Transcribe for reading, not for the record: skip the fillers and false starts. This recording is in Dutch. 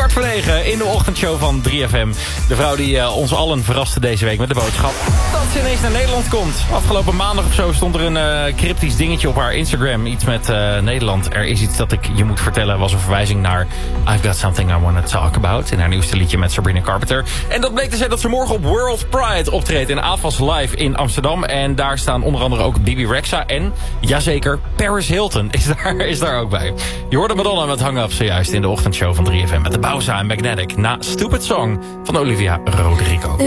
20:15 in de ochtendshow van 3FM. De vrouw die ons allen verraste deze week met de boodschap dat ze ineens naar Nederland komt. Afgelopen maandag of zo stond er een cryptisch dingetje op haar Instagram. Iets met Nederland. Er is iets dat ik je moet vertellen. Was een verwijzing naar I've Got Something I Wanna Talk About. In haar nieuwste liedje met Sabrina Carpenter. En dat bleek te zijn dat ze morgen op World Pride optreedt in AFAS Live in Amsterdam. En daar staan onder andere ook Bibi Rexha en, jazeker, Paris Hilton is daar ook bij. Je hoorde Madonna met Hang Up zojuist in de ochtendshow van 3FM met de Bauza en Magnetic na Stupid Song van Olivia Rodrigo.